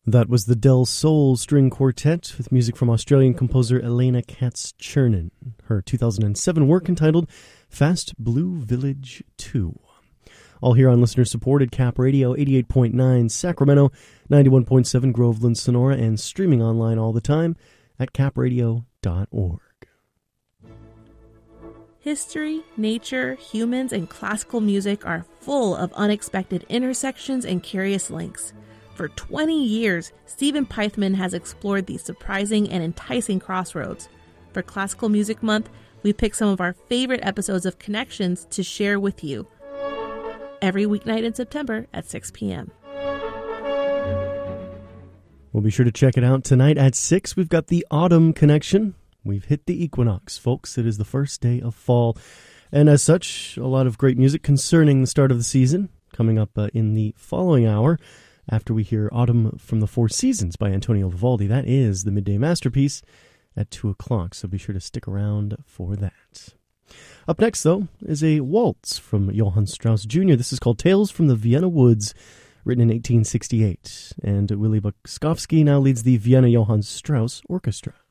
That was the Del Sol String Quartet with music from Australian composer Elena Katz-Chernin, her 2007 work entitled Fast Blue Village 2. All here on listener-supported Cap Radio, 88.9 Sacramento, 91.7 Groveland, Sonora, and streaming online all the time at capradio.org. History, nature, humans, and classical music are full of unexpected intersections and curious links. For 20 years, Stephen Pythman has explored these surprising and enticing crossroads. For Classical Music Month, we pick some of our favorite episodes of Connections to share with you. Every weeknight in September at 6 p.m. We'll be sure to check it out tonight at 6. We've got the Autumn Connection. We've hit the equinox, folks. It is the first day of fall. And as such, a lot of great music concerning the start of the season coming up in the following hour. After we hear Autumn from the Four Seasons by Antonio Vivaldi. That is the midday masterpiece at 2 o'clock, so be sure to stick around for that. Up next, though, is a waltz from Johann Strauss Jr. This is called Tales from the Vienna Woods, written in 1868. And Willy Bukowski now leads the Vienna Johann Strauss Orchestra.